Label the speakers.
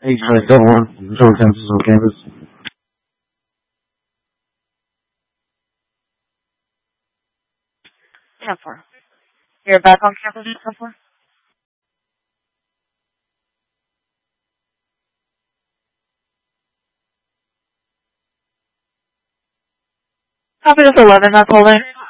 Speaker 1: Hey, Charlie, go on. Show campus on campus.
Speaker 2: Yeah, 4. You're back on campus at 4? Copy this 11, that's holding.